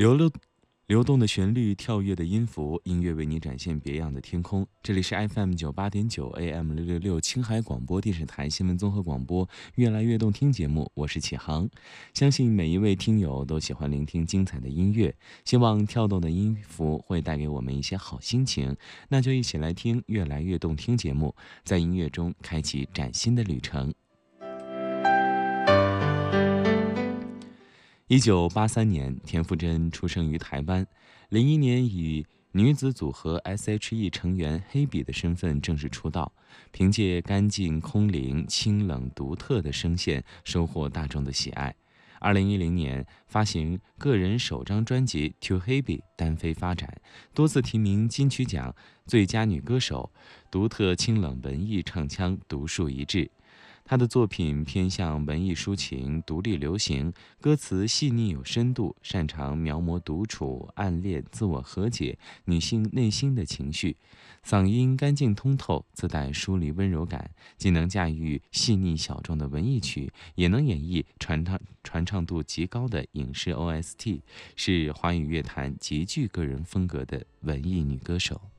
流动流动的旋律，跳跃的音符，音乐为你展现别样的天空。这里是 FM98.9 AM666 青海广播电视台新闻综合广播越来越动听节目，我是启航。相信每一位听友都喜欢聆听精彩的音乐，希望跳动的音符会带给我们一些好心情，那就一起来听越来越动听节目，在音乐中开启崭新的旅程。1983年，田馥甄出生于台湾。01年以女子组合 S.H.E 成员黑笔的身份正式出道，凭借干净、空灵、清冷、独特的声线收获大众的喜爱。2010年发行个人首张专辑《To Happy》，单飞发展，多次提名金曲奖最佳女歌手，独特清冷文艺唱腔独树一帜。他的作品偏向文艺抒情、独立流行，歌词细腻有深度，擅长描摹独处、暗恋、自我和解、女性内心的情绪。嗓音干净通透，自带疏离温柔感，既能驾驭细腻小众的文艺曲，也能演绎传唱度极高的影视 OST， 是华语乐坛极具个人风格的文艺女歌手。